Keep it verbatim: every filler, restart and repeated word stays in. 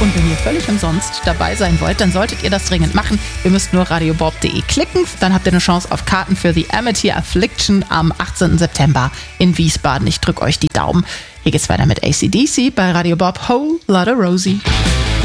Und wenn ihr völlig umsonst dabei sein wollt, dann solltet ihr das dringend machen. Ihr müsst nur radiobob punkt de klicken. Dann habt ihr eine Chance auf Karten für The Amity Affliction am achtzehnten September in Wiesbaden. Ich drücke euch die Daumen. Hier geht's weiter mit A C D C bei Radio Bob. Whole Lotta Rosie.